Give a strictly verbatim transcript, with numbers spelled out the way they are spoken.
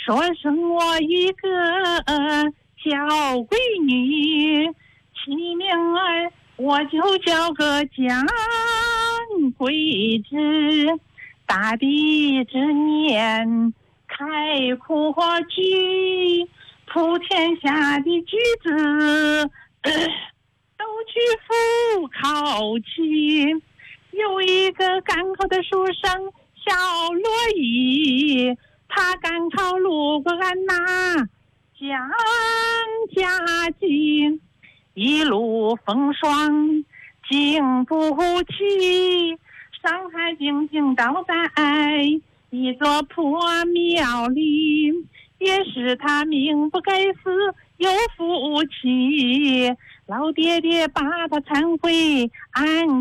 说生我一个小闺女，起名儿我就叫个蒋桂枝。大地之年开阔居，普天下的举子、呃、都去赴考期。有一个赶考的书生小罗伊，他赶考路过俺那蒋家集，一路风霜经不起，上海静静倒在一座破庙里，也是他命不该死有福气，老爹爹把他搀回安